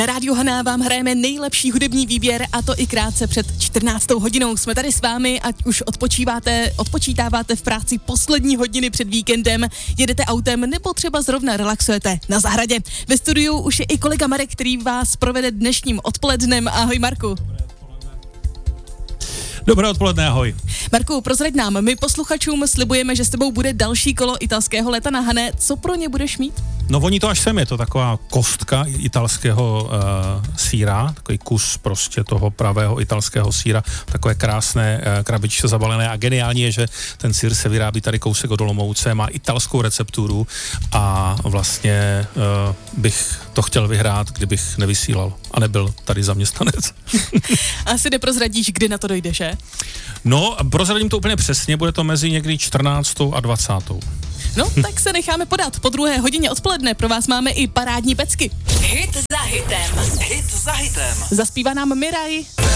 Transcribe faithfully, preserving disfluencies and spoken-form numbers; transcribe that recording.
Rádio Haná vám hrajeme nejlepší hudební výběr a to i krátce před čtrnáctou hodinou. Jsme tady s vámi, ať už odpočíváte, odpočítáváte v práci poslední hodiny před víkendem, jedete autem nebo třeba zrovna relaxujete na zahradě. Ve studiu už je i kolega Marek, který vás provede dnešním odpolednem. Ahoj Marku. Dobré odpoledne, ahoj. Marku, prozraď nám, my posluchačům slibujeme, že s tebou bude další kolo italského léta na Hané. Co pro ně budeš mít? No voní to až sem, je to taková kostka italského uh, sýra, takový kus prostě toho pravého italského sýra, takové krásné uh, krabičce zabalené a geniální je, že ten sýr se vyrábí tady kousek od Olomouce, má italskou recepturu a vlastně uh, bych to chtěl vyhrát, kdybych nevysílal a nebyl tady zaměstnanec. Asi neprozradíš, kdy na to dojde, že? No, prozradím to úplně přesně, bude to mezi někdy čtrnáctou a dvacátou No, tak se necháme podat. Po druhé hodině odpoledne pro vás máme i parádní pecky. Hit za hitem. Hit za hitem. Zaspívá nám Miraj.